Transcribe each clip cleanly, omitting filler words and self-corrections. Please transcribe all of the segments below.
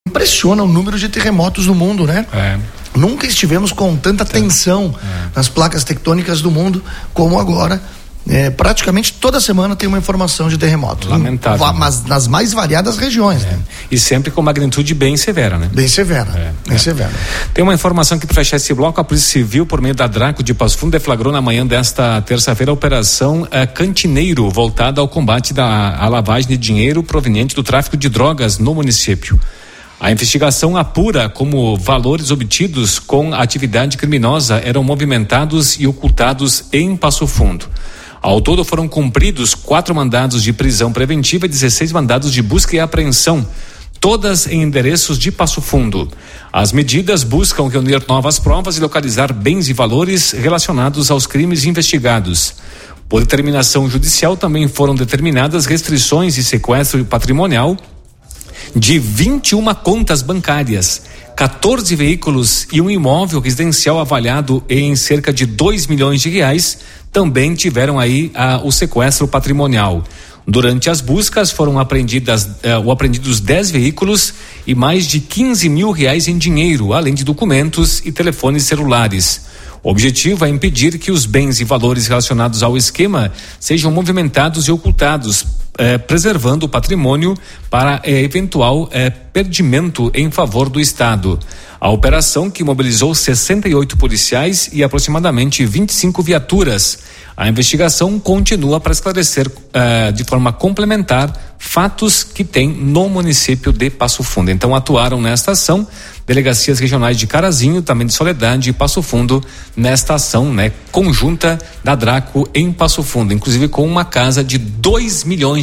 Impressiona o número de terremotos no mundo, né? Nunca estivemos com tanta tensão nas placas tectônicas do mundo como agora. Praticamente toda semana tem uma informação de terremoto. Lamentável. Mas nas mais variadas regiões. Né? E sempre com magnitude bem severa, né? Bem severa. Severa. Tem uma informação que, para fechar esse bloco, a Polícia Civil, por meio da Draco de Passo Fundo, deflagrou na manhã desta terça-feira a operação Cantineiro, voltada ao combate à lavagem de dinheiro proveniente do tráfico de drogas no município. A investigação apura como valores obtidos com a atividade criminosa eram movimentados e ocultados em Passo Fundo. Ao todo foram cumpridos 4 mandados de prisão preventiva e 16 mandados de busca e apreensão, todas em endereços de Passo Fundo. As medidas buscam reunir novas provas e localizar bens e valores relacionados aos crimes investigados. Por determinação judicial, também foram determinadas restrições e sequestro patrimonial de 21 contas bancárias, 14 veículos e um imóvel residencial avaliado em cerca de R$2 milhões também tiveram aí o sequestro patrimonial. Durante as buscas foram apreendidos 10 veículos e mais de R$15 mil em dinheiro, além de documentos e telefones celulares. O objetivo é impedir que os bens e valores relacionados ao esquema sejam movimentados e ocultados, preservando o patrimônio para eventual perdimento em favor do Estado. A operação, que mobilizou 68 policiais e aproximadamente 25 viaturas. A investigação continua para esclarecer de forma complementar fatos que tem no município de Passo Fundo. Então atuaram nesta ação delegacias regionais de Carazinho, também de Soledade e Passo Fundo, nesta ação conjunta da Draco em Passo Fundo, inclusive com uma casa de R$2 milhões.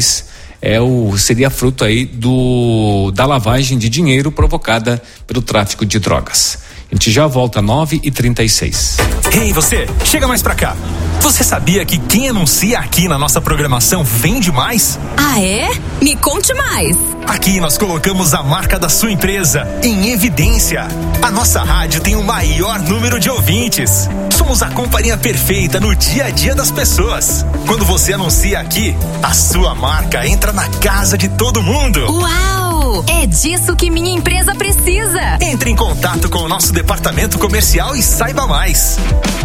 Seria fruto aí da lavagem de dinheiro provocada pelo tráfico de drogas. A gente já volta 9h36. Ei, você, chega mais pra cá. Você sabia que quem anuncia aqui na nossa programação vende mais? Ah, é? Me conte mais. Aqui nós colocamos a marca da sua empresa em evidência. A nossa rádio tem o maior número de ouvintes. Somos a companhia perfeita no dia a dia das pessoas. Quando você anuncia aqui, a sua marca entra na casa de todo mundo. Uau! É disso que minha empresa precisa. Entre em contato com o nosso departamento comercial e saiba mais.